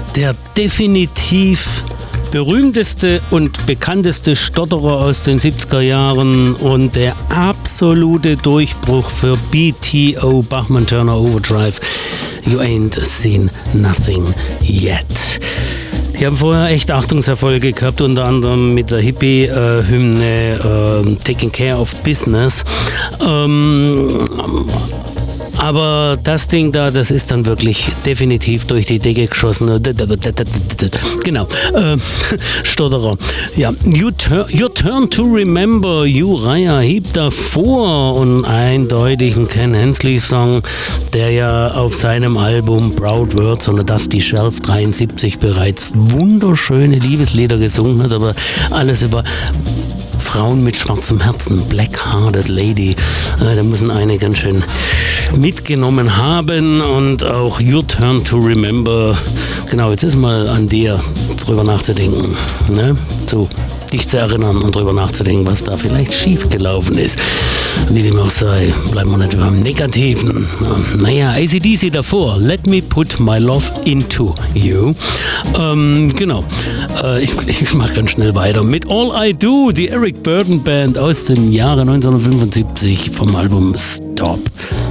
der definitiv berühmteste und bekannteste Stotterer aus den 70er Jahren und der absolute Durchbruch für BTO, Bachman Turner Overdrive. You ain't seen nothing yet. Die haben vorher echt Achtungserfolge gehabt, unter anderem mit der Hippie-Hymne Taking Care of Business. Aber das Ding da, das ist dann wirklich definitiv durch die Decke geschossen. Genau. Stotterer. Ja. Your Turn to Remember, Uriah Heep davor und eindeutigen Ken Hensley-Song, der ja auf seinem Album Proud Words oder Dusty Shelf 73 bereits wunderschöne Liebeslieder gesungen hat, aber alles über Frauen mit schwarzem Herzen, Black-Hearted Lady. Da müssen einige ganz schön mitgenommen haben und auch Your Turn to Remember. Genau, jetzt ist mal an dir, drüber nachzudenken, ne? So, dich zu erinnern und drüber nachzudenken, was da vielleicht schiefgelaufen ist. Wie dem auch sei, bleiben wir nicht beim Negativen. Naja, AC/DC davor, Let Me Put My Love Into You. Genau, ich mache ganz schnell weiter mit All I Do, die Eric Burdon Band aus dem Jahre 1975 vom Album Stop.